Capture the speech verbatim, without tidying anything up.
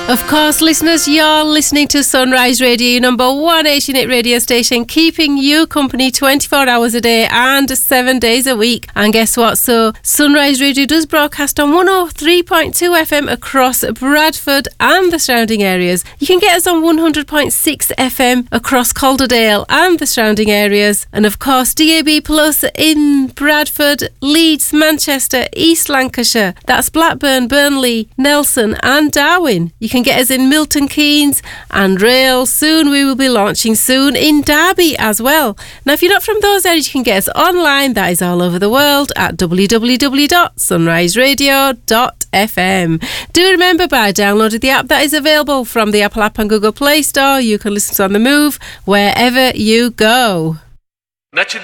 Of course, listeners, you're listening to Sunrise Radio, your number one Asian hit radio station, keeping you company twenty-four hours a day and seven days a week. And guess what? So, Sunrise Radio does broadcast on one oh three point two F M across Bradford and the surrounding areas. You can get us on one hundred point six F M across Calderdale and the surrounding areas. And of course, D A B Plus in Bradford, Leeds, Manchester, East Lancashire. That's Blackburn, Burnley, Nelson and Darwin. You can get us in Milton Keynes and Rail. Soon we will be launching soon in Derby as well. Now, if you're not from those areas, you can get us online. That is all over the world at w w w dot sunrise radio dot f m. Do remember, by downloading the app that is available from the Apple App and Google Play Store, you can listen to On The Move wherever you go.